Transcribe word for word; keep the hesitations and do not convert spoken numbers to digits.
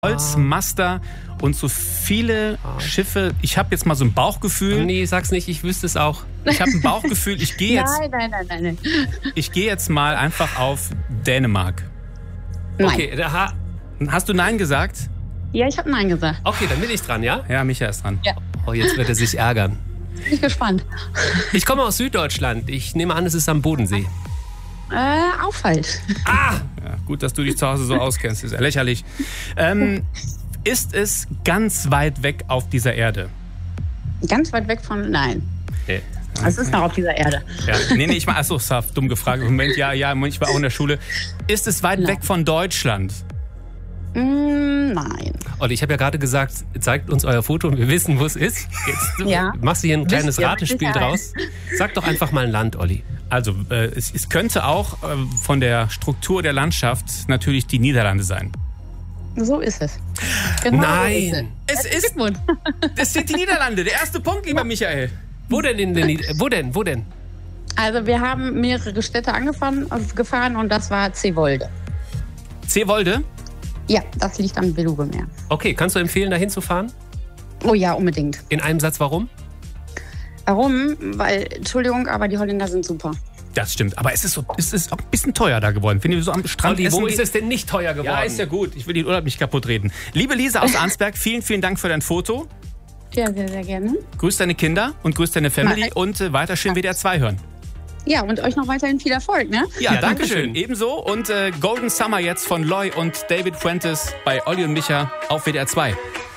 Holzmaster und so viele Schiffe. Ich habe jetzt mal so ein Bauchgefühl. Nee, sag's nicht, ich wüsste es auch. Ich habe ein Bauchgefühl, ich gehe jetzt, Nein, nein, nein, nein. nein. ich gehe jetzt mal einfach auf Dänemark. Nein. Okay, da, ha- Hast du Nein gesagt? Ja, ich habe Nein gesagt. okay, dann bin ich dran, ja? Ja, Micha ist dran. Ja, Oh, jetzt wird er sich ärgern. bin ich gespannt. Ich komme aus Süddeutschland. Ich nehme an, es ist am Bodensee. Äh, auch falsch. Ah! Ja, gut, dass du dich zu Hause so auskennst. Ist ja lächerlich. Ähm, ist es ganz weit weg auf dieser Erde? Ganz weit weg von Nein. Nee. Es ist noch auf dieser Erde. Ja. Nee, nee, ich war, achso, Saf, dumm gefragt. Moment, ja, ja, ich war auch in der Schule. Ist es weit Nein. weg von Deutschland? Mm, nein. Olli, ich habe ja gerade gesagt, zeigt uns euer Foto und wir wissen, wo es ist. Jetzt Ja. machst du hier ein kleines Wisst ihr, Ratespiel mit Sicherheit. draus. Sag doch einfach mal ein Land, Olli. Also, äh, es, es könnte auch äh, von der Struktur der Landschaft natürlich die Niederlande sein. So ist es. Genau Nein. So Es ist ist, Glückwunsch. es sind die Niederlande. Der erste Punkt, lieber Michael. Wo denn in den Nied- Wo denn? Wo denn? Also wir haben mehrere Städte angefahren also gefahren und das war Zeewolde. Zeewolde? Ja, das liegt am Beluga-Meer. Okay, kannst du empfehlen, da hinzufahren? Oh ja, unbedingt. In einem Satz, warum? Warum? Weil, Entschuldigung, aber die Holländer sind super. Das stimmt. Aber es ist, so, es ist auch ein bisschen teuer da geworden. Finde ich so am Strand. Olli, wo essen ist geht- es denn nicht teuer geworden? Ja, ist ja gut. Ich will den Urlaub nicht kaputt reden. Liebe Lisa aus Arnsberg, vielen, vielen Dank für dein Foto. Ja, sehr, sehr gerne. Grüß deine Kinder und grüß deine Family Mach ich. und äh, weiter schön W D R zwei hören. Ja, und euch noch weiterhin viel Erfolg, ne? Ja, Ja, danke dankeschön. schön. Ebenso. Und äh, Golden Summer jetzt von Loy und David Fuentes bei Olli und Micha auf W D R zwei.